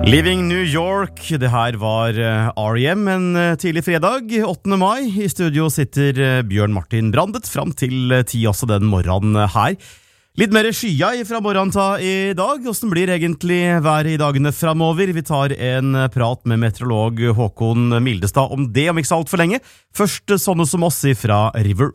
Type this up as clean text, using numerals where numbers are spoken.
Living New York, det her var R.E.M. en tidlig fredag, 8. mai. I studio sitter Bjørn Martin Brandet fram til 10 også den morgenen her. Litt mer skya fra morgenen ta i dag. Hvordan blir egentlig været i dagene fremover? Vi tar en prat med meteorolog Håkon Mildestad om det om ikke så alt for lenge. Først sånne som oss fra River.